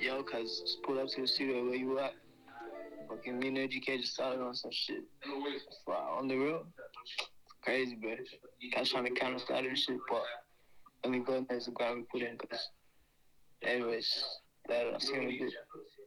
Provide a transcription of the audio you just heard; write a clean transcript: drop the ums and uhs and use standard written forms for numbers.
Yo, cuz just pull up to the studio where you at. Fucking me and educate just started on some shit. On the road. Crazy, bro. Guys trying to counter start and shit, but let me go and Instagram and put in, cause anyways, that I'll see you in a bit.